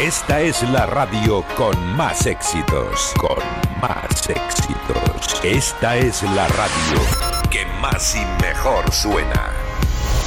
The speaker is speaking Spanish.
Esta es la radio con más éxitos. Con más éxitos. Esta es la radio que más y mejor suena.